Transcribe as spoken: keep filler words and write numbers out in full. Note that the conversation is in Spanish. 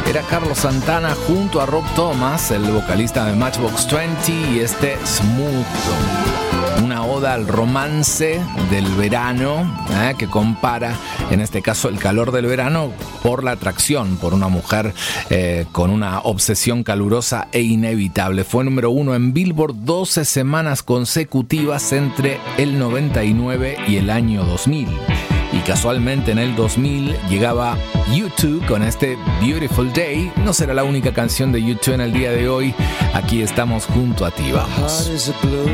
era Carlos Santana junto a Rob Thomas, el vocalista de Matchbox veinte, y este Smooth, una oda al romance del verano, ¿eh? que compara, en este caso, el calor del verano por la atracción por una mujer eh, con una obsesión calurosa e inevitable. Fue número uno en Billboard doce semanas consecutivas entre el noventa y nueve y el año dos mil. Y casualmente en el dos mil llegaba U dos con este Beautiful Day. No será la única canción de U dos en el día de hoy. Aquí estamos junto a ti, vamos.